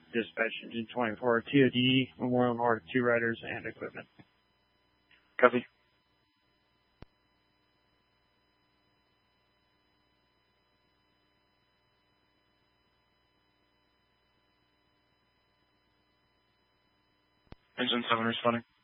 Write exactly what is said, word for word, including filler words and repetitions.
Dispatch Engine twenty-four, T O D, Memorial North, two riders and equipment. Copy. Engine seven responding.